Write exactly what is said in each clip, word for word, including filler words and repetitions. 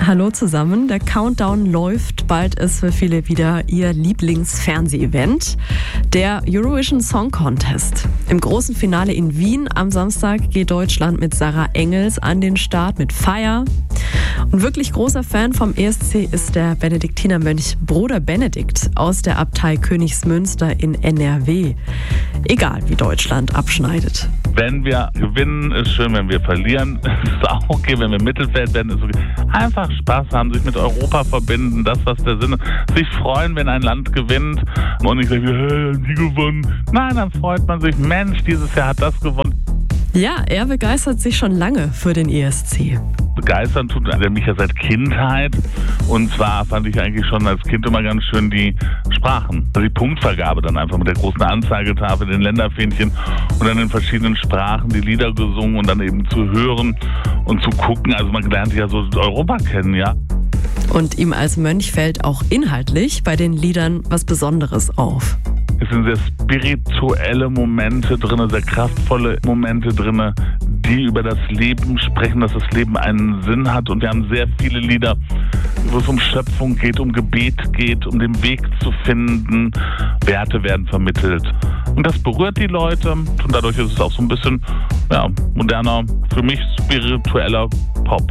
Hallo zusammen, der Countdown läuft. Bald ist für viele wieder ihr Lieblingsfernseh-Event, der Eurovision Song Contest. Im großen Finale in Wien am Samstag geht Deutschland mit Sarah Engels an den Start mit Fire. Und wirklich großer Fan vom E S C ist der Benediktinermönch Bruder Benedikt aus der Abtei Königsmünster in N R W. Egal, wie Deutschland abschneidet. Wenn wir gewinnen, ist schön, wenn wir verlieren, ist auch okay, wenn wir im Mittelfeld werden, ist okay. Einfach Spaß haben, sich mit Europa verbinden, das, was der Sinn ist. Sich freuen, wenn ein Land gewinnt und nicht sagen, hey, die gewonnen. Nein, dann freut man sich, Mensch, dieses Jahr hat das gewonnen. Ja, er begeistert sich schon lange für den E S C. Begeistern tut er mich ja seit Kindheit. Und zwar fand ich eigentlich schon als Kind immer ganz schön die Sprachen. Also die Punktvergabe dann einfach mit der großen Anzeigetafel, den Länderfähnchen und dann in verschiedenen Sprachen die Lieder gesungen und dann eben zu hören und zu gucken. Also man lernt ja so Europa kennen, ja. Und ihm als Mönch fällt auch inhaltlich bei den Liedern was Besonderes auf. Es sind sehr spirituelle Momente drin, sehr kraftvolle Momente drin, die über das Leben sprechen, dass das Leben einen Sinn hat. Und wir haben sehr viele Lieder, wo es um Schöpfung geht, um Gebet geht, um den Weg zu finden. Werte werden vermittelt. Und das berührt die Leute. Und dadurch ist es auch so ein bisschen ja, moderner, für mich spiritueller Pop.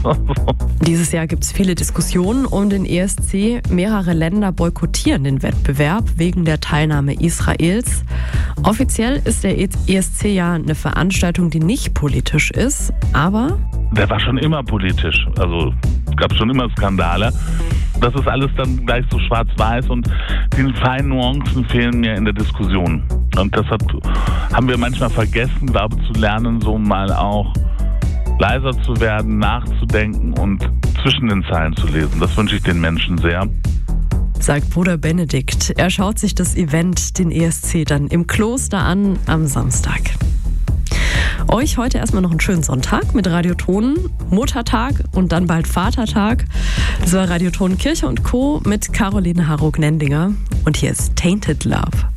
Dieses Jahr gibt es viele Diskussionen um den E S C. Mehrere Länder boykottieren den Wettbewerb wegen der Teilnahme Israels. Offiziell ist der E S C ja eine Veranstaltung, die nicht politisch ist, aber... Der war schon immer politisch. Also es gab schon immer Skandale. Das ist alles dann gleich so schwarz-weiß und die feinen Nuancen fehlen mir in der Diskussion. Und deshalb haben wir manchmal vergessen, glaube ich, zu lernen, so mal auch leiser zu werden, nachzudenken und zwischen den Zeilen zu lesen. Das wünsche ich den Menschen sehr. Sagt Bruder Benedikt. Er schaut sich das Event, den E S C, dann im Kloster an am Samstag. Euch heute erstmal noch einen schönen Sonntag mit Radioton, Muttertag und dann bald Vatertag. Das war Radioton Kirche und Co. mit Caroline Harrog-Nendinger. Und hier ist Tainted Love.